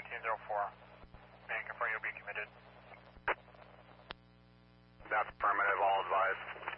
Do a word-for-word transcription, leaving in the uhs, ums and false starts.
eighteen oh four. May I confirm you'll be committed? That's affirmative, all advised.